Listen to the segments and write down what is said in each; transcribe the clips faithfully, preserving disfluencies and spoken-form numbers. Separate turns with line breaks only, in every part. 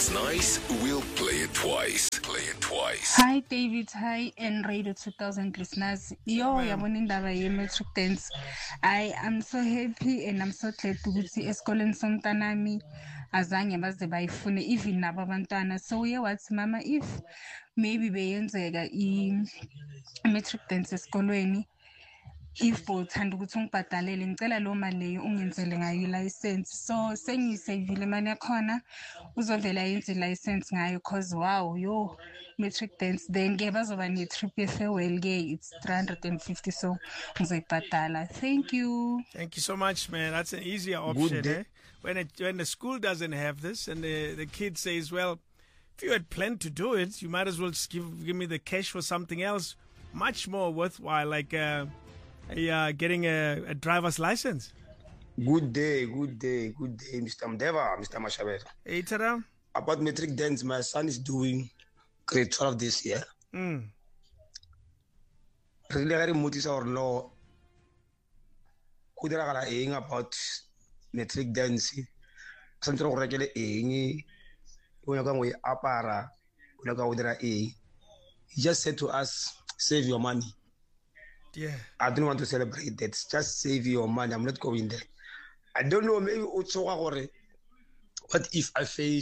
it's nice, we'll play it twice. Play it twice.
Hi David, hi and Radio two thousand listeners. Yo, yabona indaba ye-matric dance. I am so happy and I'm so glad ukuthi esikoleni somntanami azange baze bayifune even nabo abantwana. So uye wathi mama, if maybe beyenzeka i-matric dance esikolweni, if bothanda ukuthi ungibhadalele ngicela lo mali leyo ungenzele ngayo i-license. So sengiyisavile imali yakhona uzovela yenze i-license ngayo cause wow yo matric dance then ke bazoba ne-trip ye-farewell ke it's three hundred fifty so ngizoyibhadala. Thank you.
Thank you so much, man. That's an easier option, eh? When it, when the school doesn't have this and the, the kid says, well, if you had planned to do it, you might as well just give, give me the cash for something else much more worthwhile, like uh, a, uh, getting a, a driver's license.
Good day, good day, good day, Mister Mdeva, Mister Mashabela.
Hey, Tada.
About matric dance, my son is doing grade twelve this year.
Mm.
Really, very motives or no. Who there are saying about matric dance? Something regular saying, when you go with apara, when you go with the He just said to us, save your money.
Yeah.
I don't want to celebrate that. Just save your money. I'm not going there. I don't know, maybe also what if I fail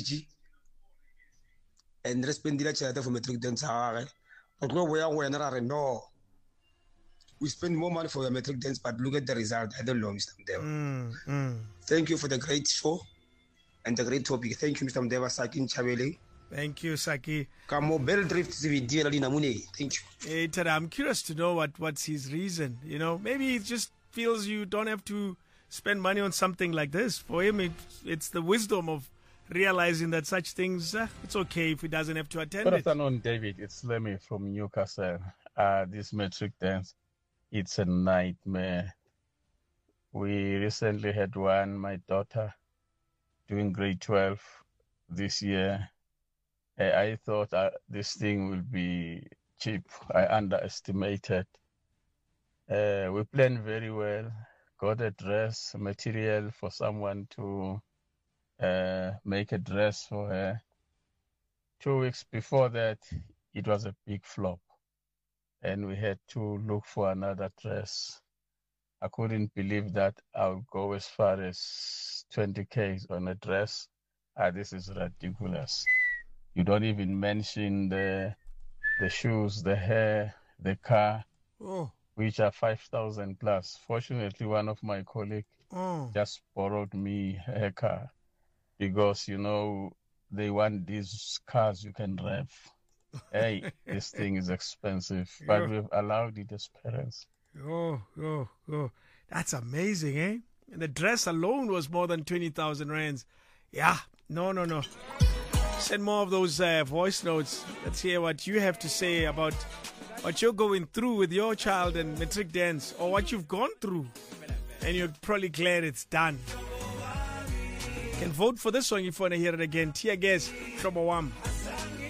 and respond the charity for matric dance? But no way away another no. We spend more money for the matric dance, but look at the result. I don't know, Mister Mdeva.
Mm, mm.
Thank you for the great show and the great topic. Thank you, Mister Mdeva Sakin Chabele.
Thank you, Saki.
Kamo bell drift Thank you.
Hey, Tada, I'm curious to know what, what's his reason. You know, maybe he just feels you don't have to spend money on something like this. For him, it, it's the wisdom of realizing that such things, uh, it's okay if he doesn't have to attend
Good
it.
afternoon, David. It's Lemmy from Newcastle. Uh, this matric dance, it's a nightmare. We recently had one, my daughter, doing grade twelve this year. Uh, I thought uh, this thing will be cheap. I underestimated. Uh, we planned very well, got a dress material for someone to uh, make a dress for her. Two weeks before that, it was a big flop, and we had to look for another dress. I couldn't believe that I'll go as far as twenty K on a dress. Ah, this is ridiculous. You don't even mention the the shoes, the hair, the car,
Oh.
which are five thousand plus. Fortunately, one of my colleagues
Oh.
just borrowed me her car because, you know, they want these cars you can rev. Hey, this thing is expensive, but
Yeah.
we've allowed it as parents.
Oh, oh, oh. That's amazing, eh? And the dress alone was more than twenty thousand rands. Yeah, no, no, no. Send more of those uh, voice notes. Let's hear what you have to say about what you're going through with your child and matric dance, or what you've gone through, and you're probably glad it's done. You can vote for this song if you want to hear it again. Tear Gas, Trouble One.